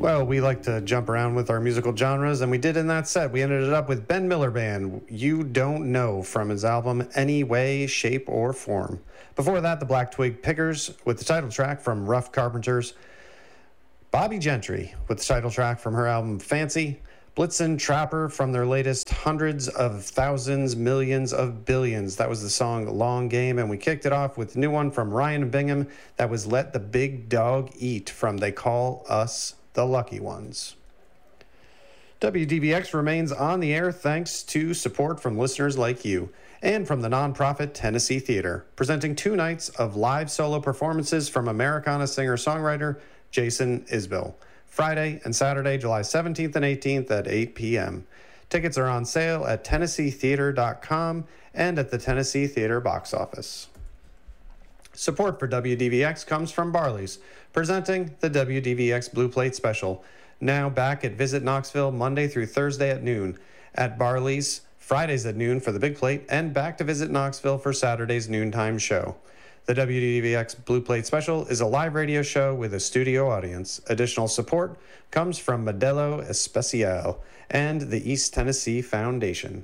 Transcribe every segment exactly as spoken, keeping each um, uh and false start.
Well, we like to jump around with our musical genres, and we did in that set. We ended it up with Ben Miller Band, You Don't Know, from his album Any Way, Shape, or Form. Before that, the Black Twig Pickers with the title track from Rough Carpenters. Bobby Gentry with the title track from her album Fancy. Blitzen Trapper from their latest Hundreds of Thousands, Millions of Billions. That was the song Long Game, and we kicked it off with the new one from Ryan Bingham. That was Let the Big Dog Eat from They Call Us the Lucky Ones. W D V X remains on the air thanks to support from listeners like you and from the nonprofit Tennessee Theater, presenting two nights of live solo performances from Americana singer-songwriter Jason Isbell. Friday and Saturday, July seventeenth and eighteenth at eight p.m. Tickets are on sale at tennessee theater dot com and at the Tennessee Theater box office. Support for W D V X comes from Barley's, presenting the W D V X Blue Plate Special, now back at Visit Knoxville Monday through Thursday at noon, at Barley's Fridays at noon for the Big Plate, and back to Visit Knoxville for Saturday's noontime show. The W D V X Blue Plate Special is a live radio show with a studio audience. Additional support comes from Modelo Especial and the East Tennessee Foundation.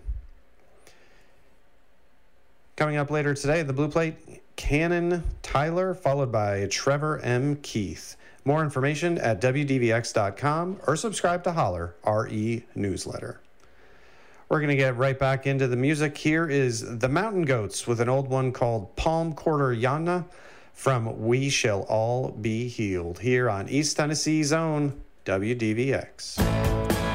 Coming up later today, the Blue Plate, Cannon Tyler, followed by Trevor M. Keith. More information at W D V X dot com or subscribe to Holler, R E newsletter. We're going to get right back into the music. Here is the Mountain Goats with an old one called Palm Quarter Yana from We Shall All Be Healed here on East Tennessee's own W D V X.